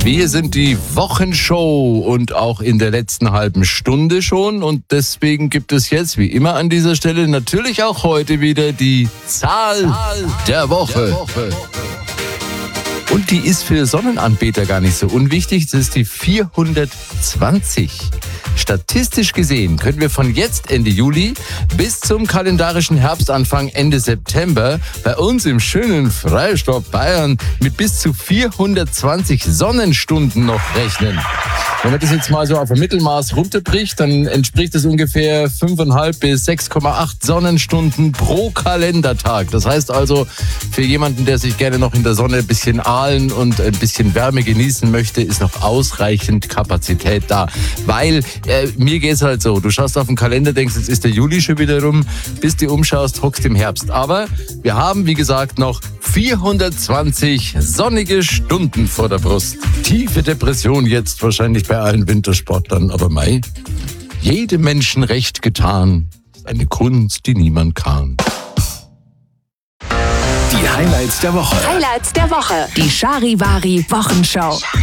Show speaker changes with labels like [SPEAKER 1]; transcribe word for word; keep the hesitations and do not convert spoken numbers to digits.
[SPEAKER 1] Wir sind die Wochenshow und auch in der letzten halben Stunde schon. Und deswegen gibt es jetzt, wie immer an dieser Stelle, natürlich auch heute wieder die Zahl, Zahl der Woche. Der Woche. Und die ist für Sonnenanbeter gar nicht so unwichtig. Das ist die vierhundertzwanzig. Statistisch gesehen können wir von jetzt Ende Juli bis zum kalendarischen Herbstanfang Ende September bei uns im schönen Freistaat Bayern mit bis zu vierhundertzwanzig Sonnenstunden noch rechnen. Wenn man das jetzt mal so auf ein Mittelmaß runterbricht, dann entspricht das ungefähr fünf Komma fünf bis sechs Komma acht Sonnenstunden pro Kalendertag. Das heißt also, für jemanden, der sich gerne noch in der Sonne ein bisschen ahlen und ein bisschen Wärme genießen möchte, ist noch ausreichend Kapazität da. Weil äh, mir geht's halt so, du schaust auf den Kalender, denkst, jetzt ist der Juli schon wieder rum, bis du umschaust, hockst im Herbst. Aber wir haben, wie gesagt, noch vierhundertzwanzig sonnige Stunden vor der Brust. Tiefe Depression jetzt wahrscheinlich bei allen Wintersportlern, aber mei, jedem Menschen recht getan, ist eine Kunst, die niemand kann.
[SPEAKER 2] Die Highlights der Woche.
[SPEAKER 3] Highlights der Woche. Die Charivari Wochenschau.